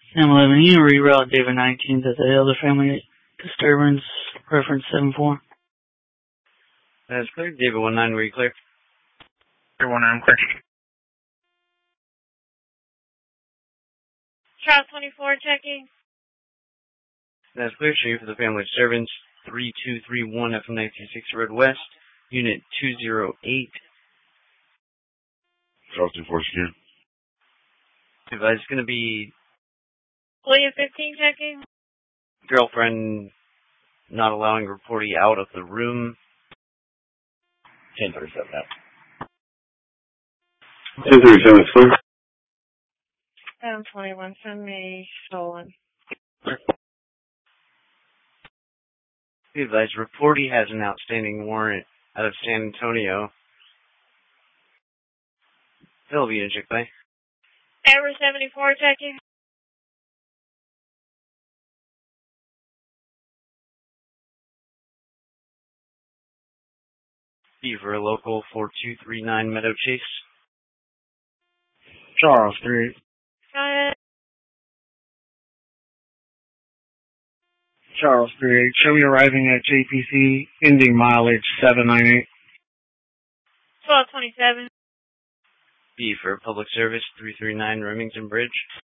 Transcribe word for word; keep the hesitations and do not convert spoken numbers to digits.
Sam eleven, you reroute David nineteen to the other family disturbance, reference seven four. That's clear. David one nine, were you clear? David one nine, clear. Charles twenty-four, checking. That's clear. Show you for the family disturbance, three two three one F M nineteen sixty Road West, Unit two zero eight. Charles twenty-four, secure. It's going to be... William fifteen, checking. Girlfriend not allowing reportee out of the room. ten thirty-seven now. ten thirty-seven, it's clear. seven twenty-one, send me stolen. Be advised, reportee has an outstanding warrant out of San Antonio. That'll be in Chick-fil-A. Amber seventy-four, checking. B for a local four two three nine Meadow Chase. Charles, three. Go ahead. Charles, three. Show me arriving at J P C, ending mileage seven nine eight. twelve twenty-seven. B for public service three three nine Remington Bridge.